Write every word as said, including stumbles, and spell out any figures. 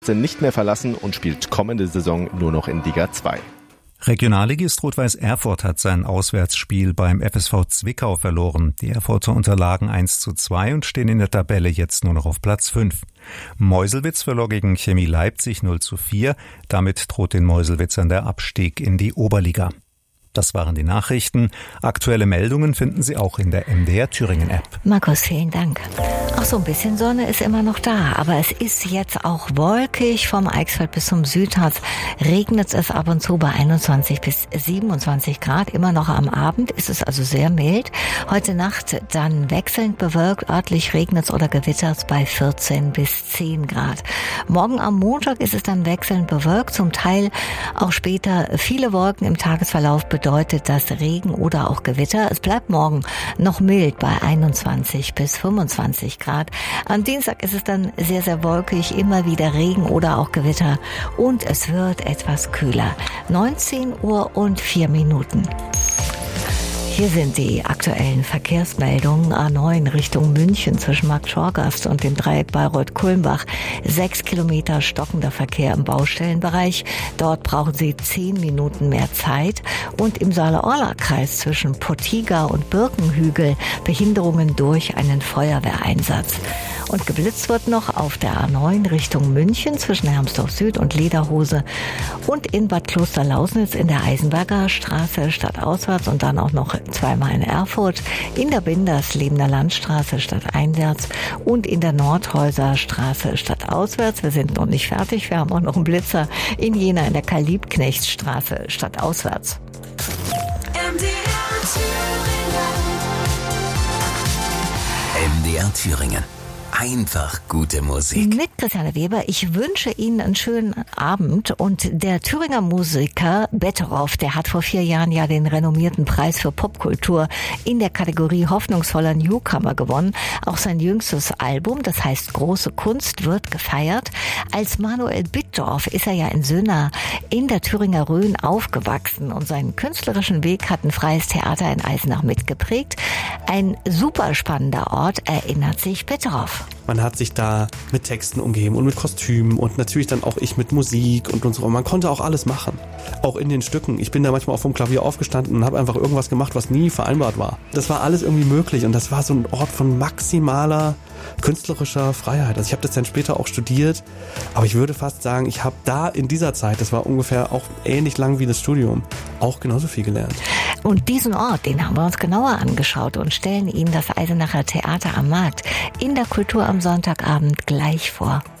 nicht mehr verlassen und spielt kommende Saison nur noch in Liga zwei. Regionalligist Rot-Weiß Erfurt hat sein Auswärtsspiel beim F S V Zwickau verloren. Die Erfurter unterlagen eins zu zwei und stehen in der Tabelle jetzt nur noch auf Platz fünf. Meuselwitz verlor gegen Chemie Leipzig null zu vier. Damit droht den Meuselwitzern der Abstieg in die Oberliga. Das waren die Nachrichten. Aktuelle Meldungen finden Sie auch in der M D R Thüringen App. Markus, vielen Dank. Auch so ein bisschen Sonne ist immer noch da, aber es ist jetzt auch wolkig. Vom Eichsfeld bis zum Südharz regnet es ab und zu bei einundzwanzig bis siebenundzwanzig Grad. Immer noch am Abend ist es also sehr mild. Heute Nacht dann wechselnd bewölkt, örtlich regnet es oder gewittert es bei vierzehn bis zehn Grad. Morgen am Montag ist es dann wechselnd bewölkt, zum Teil auch später viele Wolken im Tagesverlauf bedeutet das Regen oder auch Gewitter. Es bleibt morgen noch mild bei einundzwanzig bis fünfundzwanzig Grad. Am Dienstag ist es dann sehr, sehr wolkig, immer wieder Regen oder auch Gewitter und es wird etwas kühler. neunzehn Uhr und vier Minuten. Hier sind die aktuellen Verkehrsmeldungen. A neun Richtung München zwischen Marktschorgast und dem Dreieck Bayreuth-Kulmbach. Sechs Kilometer stockender Verkehr im Baustellenbereich. Dort brauchen Sie zehn Minuten mehr Zeit. Und im Saale-Orla-Kreis zwischen Pottiga und Birkenhügel Behinderungen durch einen Feuerwehreinsatz. Und geblitzt wird noch auf der A neun Richtung München zwischen Hermsdorf Süd und Lederhose und in Bad Klosterlausnitz in der Eisenberger Straße stadtauswärts und dann auch noch zweimal in Erfurt, in der Binderslebener Landstraße stadteinwärts und in der Nordhäuser Straße stadtauswärts. Wir sind noch nicht fertig, wir haben auch noch einen Blitzer in Jena in der Karl-Liebknecht-Straße stadtauswärts. M D R Thüringen. M D R Thüringen. Einfach gute Musik. Mit Christiane Weber. Ich wünsche Ihnen einen schönen Abend. Und der Thüringer Musiker Betteroff, der hat vor vier Jahren ja den renommierten Preis für Popkultur in der Kategorie hoffnungsvoller Newcomer gewonnen. Auch sein jüngstes Album, das heißt Große Kunst, wird gefeiert. Als Manuel Bittdorf ist er ja in Sünna in der Thüringer Rhön aufgewachsen und seinen künstlerischen Weg hat ein freies Theater in Eisenach mitgeprägt. Ein super spannender Ort, erinnert sich Betteroff. Man hat sich da mit Texten umgeben und mit Kostümen und natürlich dann auch ich mit Musik und, und so. Man konnte auch alles machen, auch in den Stücken. Ich bin da manchmal auch vom Klavier aufgestanden und habe einfach irgendwas gemacht, was nie vereinbart war. Das war alles irgendwie möglich und das war so ein Ort von maximaler künstlerischer Freiheit. Also ich habe das dann später auch studiert, aber ich würde fast sagen, ich habe da in dieser Zeit, das war ungefähr auch ähnlich lang wie das Studium, auch genauso viel gelernt. Und diesen Ort, den haben wir uns genauer angeschaut und stellen Ihnen das Eisenacher Theater am Markt in der Kultur am Sonntagabend gleich vor.